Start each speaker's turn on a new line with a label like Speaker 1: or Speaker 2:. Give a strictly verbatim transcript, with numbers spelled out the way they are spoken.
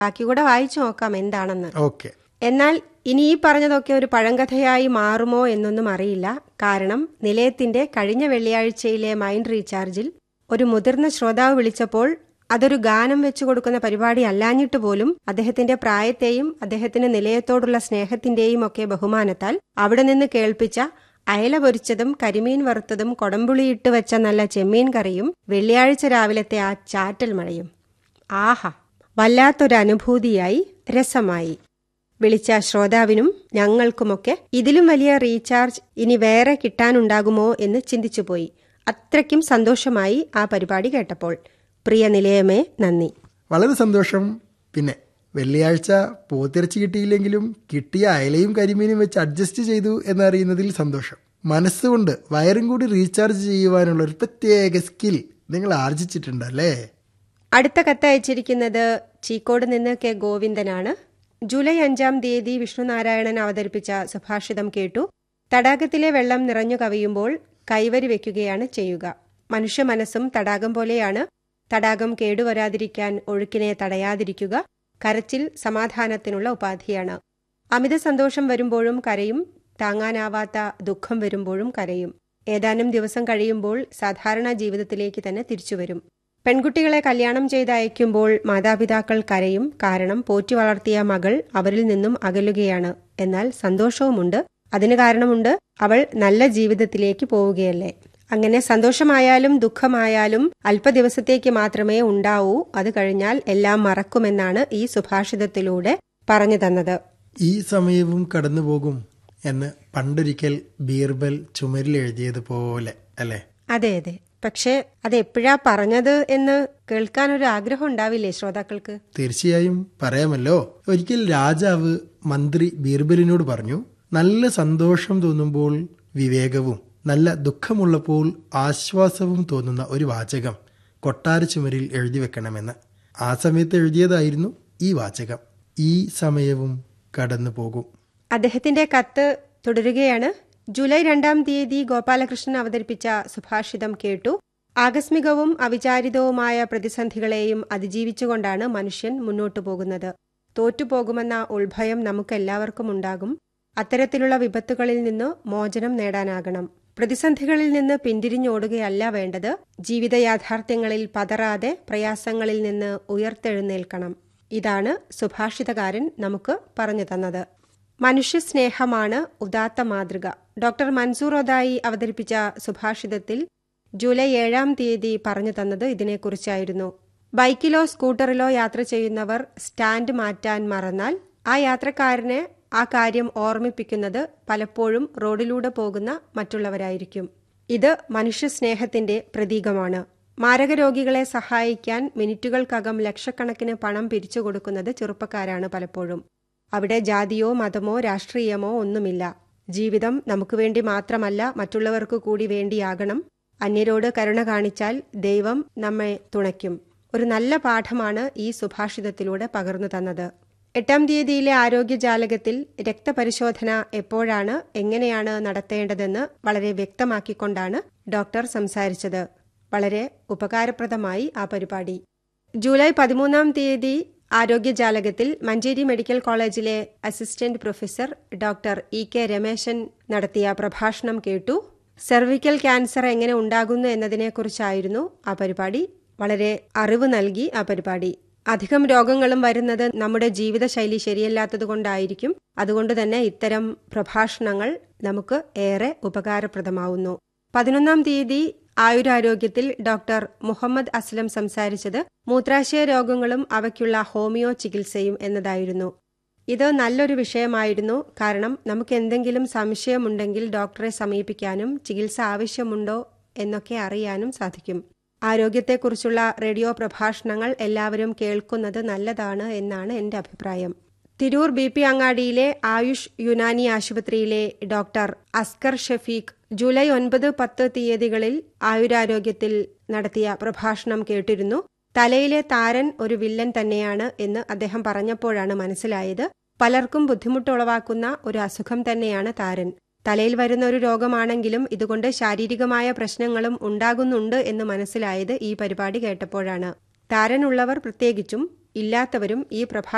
Speaker 1: ബാക്കി കൂടെ വായിച്ചു നോക്കാം എന്താണെന്ന്.
Speaker 2: ഓക്കെ.
Speaker 1: എന്നാൽ ഇനി ഈ പറഞ്ഞതൊക്കെ ഒരു പഴങ്കഥയായി മാറുമോ എന്നൊന്നും അറിയില്ല. കാരണം നിലയത്തിന്റെ കഴിഞ്ഞ വെള്ളിയാഴ്ചയിലെ മൈൻഡ് റീചാർജിൽ ഒരു മുതിർന്ന ശ്രോതാവ് വിളിച്ചപ്പോൾ അതൊരു ഗാനം വെച്ചു കൊടുക്കുന്ന പരിപാടി അല്ലാഞ്ഞിട്ട് പോലും അദ്ദേഹത്തിന്റെ പ്രായത്തെയും അദ്ദേഹത്തിന് നിലയത്തോടുള്ള സ്നേഹത്തിന്റെയും ഒക്കെ ബഹുമാനത്താൽ അവിടെ നിന്ന് കേൾപ്പിച്ച അയല പൊരിച്ചതും കരിമീൻ വറുത്തതും കൊടംപുളിയിട്ട് വെച്ച നല്ല ചെമ്മീൻ കറിയും വെള്ളിയാഴ്ച രാവിലത്തെ ആ ചാറ്റൽ മഴയും ആഹാ, വല്ലാത്തൊരനുഭൂതിയായി, രസമായി. വിളിച്ച ശ്രോതാവിനും ഞങ്ങൾക്കുമൊക്കെ ഇതിലും വലിയ റീചാർജ് ഇനി വേറെ കിട്ടാനുണ്ടാകുമോ എന്ന് ചിന്തിച്ചുപോയി. അത്രയ്ക്കും സന്തോഷമായി ആ പരിപാടി കേട്ടപ്പോൾ. പ്രിയ നിലയമേ, നന്ദി.
Speaker 2: വളരെ സന്തോഷം. പിന്നെ വെള്ളിയാഴ്ച പോത്തിറച്ചി കിട്ടിയില്ലെങ്കിലും കിട്ടിയ അയലയും കരിമീനും വെച്ച് അഡ്ജസ്റ്റ് ചെയ്തു എന്നറിയുന്നതിൽ സന്തോഷം. മനസ്സുകൊണ്ട് വയറും കൂടി റീചാർജ് ചെയ്യുവാനുള്ള ഒരു പ്രത്യേക സ്കിൽ നിങ്ങൾ ആർജിച്ചിട്ടുണ്ടല്ലേ.
Speaker 1: അടുത്ത കത്തയച്ചിരിക്കുന്നത് ചീക്കോട് നിന്ന് കെ ഗോവിന്ദനാണ്. ജൂലൈ അഞ്ചാം തീയതി വിഷ്ണുനാരായണൻ അവതരിപ്പിച്ച സുഭാഷിതം കേട്ടു. തടാകത്തിലെ വെള്ളം നിറഞ്ഞു കവിയുമ്പോൾ കൈവരി വെക്കുകയാണ് ചെയ്യുക. മനുഷ്യ മനസ്സും തടാകം പോലെയാണ്. തടാകം കേടുവരാതിരിക്കാൻ ഒഴുക്കിനെ തടയാതിരിക്കുക. കരച്ചിൽ സമാധാനത്തിനുള്ള ഉപാധിയാണ്. അമിത സന്തോഷം വരുമ്പോഴും കരയും, താങ്ങാനാവാത്ത ദുഃഖം വരുമ്പോഴും കരയും. ഏതാനും ദിവസം കഴിയുമ്പോൾ സാധാരണ ജീവിതത്തിലേക്ക് തന്നെ തിരിച്ചുവരും. പെൺകുട്ടികളെ കല്യാണം ചെയ്ത് അയക്കുമ്പോൾ മാതാപിതാക്കൾ കരയും. കാരണം പോറ്റി വളർത്തിയ മകൾ അവരിൽ നിന്നും അകലുകയാണ്. എന്നാൽ സന്തോഷവുമുണ്ട്. അതിന് കാരണമുണ്ട്, അവൾ നല്ല ജീവിതത്തിലേക്ക് പോവുകയല്ലേ. അങ്ങനെ സന്തോഷമായാലും ദുഃഖമായാലും അല്പദിവസത്തേക്ക് മാത്രമേ ഉണ്ടാവൂ. അത് കഴിഞ്ഞാൽ എല്ലാം മറക്കുമെന്നാണ് ഈ സുഭാഷിതത്തിലൂടെ പറഞ്ഞു തന്നത്.
Speaker 2: ഈ സമയവും കടന്നുപോകും എന്ന് പണ്ടൊരിക്കൽ ബീർബൽ ചുമരിൽ എഴുതിയതുപോലെ അല്ലേ?
Speaker 1: അതെ അതെ. പക്ഷെ അത് എപ്പോഴാ പറഞ്ഞത് എന്ന് കേൾക്കാനൊരു ആഗ്രഹം ഉണ്ടാവില്ലേ ശ്രോതാക്കൾക്ക്?
Speaker 2: തീർച്ചയായും പറയാമല്ലോ. ഒരിക്കൽ രാജാവ് മന്ത്രി ബീർബലിനോട് പറഞ്ഞു, നല്ല സന്തോഷം തോന്നുമ്പോൾ വിവേകവും നല്ല ദുഃഖമുള്ളപ്പോൾ ആശ്വാസവും തോന്നുന്ന ഒരു വാചകം കൊട്ടാര ചുമരിൽ എഴുതി വെക്കണമെന്ന്. ആ സമയത്ത് എഴുതിയതായിരുന്നു ഈ വാചകം. ഈ സമയവും കടന്നു പോകും.
Speaker 1: അദ്ദേഹത്തിന്റെ കത്ത് തുടരുകയാണ്. ജൂലൈ രണ്ടാം തീയതി ഗോപാലകൃഷ്ണൻ അവതരിപ്പിച്ച സുഭാഷിതം കേട്ടു. ആകസ്മികവും അവിചാരിതവുമായ പ്രതിസന്ധികളെയും അതിജീവിച്ചുകൊണ്ടാണ് മനുഷ്യൻ മുന്നോട്ടു പോകുന്നത്. തോറ്റുപോകുമെന്ന ഉൾഭയം നമുക്കെല്ലാവർക്കും ഉണ്ടാകും. അത്തരത്തിലുള്ള വിപത്തുകളിൽ നിന്ന് മോചനം നേടാനാകണം. പ്രതിസന്ധികളിൽ നിന്ന് പിന്തിരിഞ്ഞോടുകയല്ല വേണ്ടത്. ജീവിത യാഥാർത്ഥ്യങ്ങളിൽ പതറാതെ പ്രയാസങ്ങളിൽ നിന്ന് ഉയർത്തെഴുന്നേൽക്കണം. ഇതാണ് സുഭാഷിതകാരൻ നമുക്ക് പറഞ്ഞു തന്നത്. മനുഷ്യസ്നേഹമാണ് ഉദാത്ത മാതൃക. ഡോക്ടർ മൻസൂർ ഒദായി അവതരിപ്പിച്ച സുഭാഷിതത്തിൽ ജൂലൈ ഏഴാം തീയതി പറഞ്ഞു തന്നത് ഇതിനെക്കുറിച്ചായിരുന്നു. ബൈക്കിലോ സ്കൂട്ടറിലോ യാത്ര ചെയ്യുന്നവർ സ്റ്റാൻഡ് മാറ്റാൻ മറന്നാൽ ആ യാത്രക്കാരനെ ആ കാര്യം ഓർമ്മിപ്പിക്കുന്നത് പലപ്പോഴും റോഡിലൂടെ പോകുന്ന മറ്റുള്ളവരായിരിക്കും. ഇത് മനുഷ്യസ്നേഹത്തിന്റെ പ്രതീകമാണ്. മാരകരോഗികളെ സഹായിക്കാൻ മിനിറ്റുകൾക്കകം ലക്ഷക്കണക്കിന് പണം പിരിച്ചു കൊടുക്കുന്നത് ചെറുപ്പക്കാരാണ് പലപ്പോഴും. അവിടെ ജാതിയോ മതമോ രാഷ്ട്രീയമോ ഒന്നുമില്ല. ജീവിതം നമുക്ക് വേണ്ടി മാത്രമല്ല, മറ്റുള്ളവർക്ക് കൂടി വേണ്ടിയാകണം. അന്യരോട് കരുണ കാണിച്ചാൽ ദൈവം നമ്മെ തുണയ്ക്കും. ഒരു നല്ല പാഠമാണ് ഈ സുഭാഷിതത്തിലൂടെ പകർന്നു തന്നത്. എട്ടാം തീയതിയിലെ ആരോഗ്യജാലകത്തിൽ രക്തപരിശോധന എപ്പോഴാണ് എങ്ങനെയാണ് നടത്തേണ്ടതെന്ന് വളരെ വ്യക്തമാക്കിക്കൊണ്ടാണ് ഡോക്ടർ സംസാരിച്ചത്. വളരെ ഉപകാരപ്രദമായി ആ പരിപാടി. ജൂലൈ പതിമൂന്നാം തീയതി ആരോഗ്യജാലകത്തിൽ മഞ്ചേരി മെഡിക്കൽ കോളേജിലെ assistant professor doctor E K Rameshan നടത്തിയ പ്രഭാഷണം കേട്ടു. സെർവിക്കൽ ക്യാൻസർ എങ്ങനെ ഉണ്ടാകുന്നു എന്നതിനെക്കുറിച്ചായിരുന്നു ആ പരിപാടി. വളരെ അറിവ് നൽകി ആ പരിപാടി. അധികം രോഗങ്ങളും വരുന്നത് നമ്മുടെ ജീവിതശൈലി ശരിയല്ലാത്തതുകൊണ്ടായിരിക്കും. അതുകൊണ്ട് തന്നെ ഇത്തരം പ്രഭാഷണങ്ങൾ നമുക്ക് ഏറെ ഉപകാരപ്രദമാവുന്നു. പതിനൊന്നാം തീയതി ആയുരാരോഗ്യത്തിൽ ഡോക്ടർ മുഹമ്മദ് അസ്ലം സംസാരിച്ചത് മൂത്രാശയ രോഗങ്ങളും അവയ്ക്കുള്ള ഹോമിയോ ചികിത്സയും എന്നതായിരുന്നു. ഇത് നല്ലൊരു വിഷയമായിരുന്നു. കാരണം നമുക്ക് എന്തെങ്കിലും സംശയമുണ്ടെങ്കിൽ ഡോക്ടറെ സമീപിക്കാനും ചികിത്സ ആവശ്യമുണ്ടോ എന്നൊക്കെ അറിയാനും സാധിക്കും. ആരോഗ്യത്തെക്കുറിച്ചുള്ള റേഡിയോ പ്രഭാഷണങ്ങൾ എല്ലാവരും കേൾക്കുന്നത് നല്ലതാണ് എന്നാണ് എൻ്റെ അഭിപ്രായം. തിരൂർ ബി പി അങ്ങാടിയിലെ ആയുഷ് യുനാനി ആശുപത്രിയിലെ ഡോക്ടർ അസ്കർ ഷഫീഖ് ജൂലൈ ഒൻപത് പത്ത് തീയതികളിൽ ആയുരാരോഗ്യത്തിൽ നടത്തിയ പ്രഭാഷണം കേട്ടിരുന്നു. തലയിലെ താരൻ ഒരു വില്ലൻ തന്നെയാണ് എന്ന് അദ്ദേഹം പറഞ്ഞപ്പോഴാണ് മനസ്സിലായത്. പലർക്കും ബുദ്ധിമുട്ടുളവാക്കുന്ന ഒരു അസുഖം തന്നെയാണ് താരൻ. തലയിൽ വരുന്ന ഒരു രോഗമാണെങ്കിലും ഇതുകൊണ്ട് ശാരീരികമായ പ്രശ്നങ്ങളും ഉണ്ടാകുന്നുണ്ട് എന്ന് മനസ്സിലായത് ഈ പരിപാടി കേട്ടപ്പോഴാണ്. താരനുള്ളവർ പ്രത്യേകിച്ചും ഇല്ലാത്തവരും ഈ പ്രഭാ